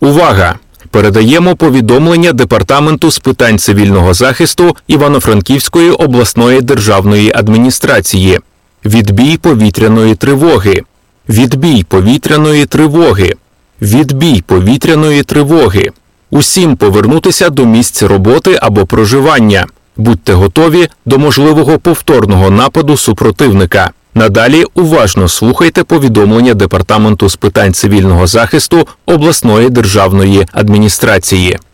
Увага! Передаємо повідомлення Департаменту з питань цивільного захисту Івано-Франківської обласної державної адміністрації. Відбій повітряної тривоги. Відбій повітряної тривоги. Відбій повітряної тривоги. Усім повернутися до місць роботи або проживання. Будьте готові до можливого повторного нападу супротивника. Надалі уважно слухайте повідомлення Департаменту з питань цивільного захисту обласної державної адміністрації.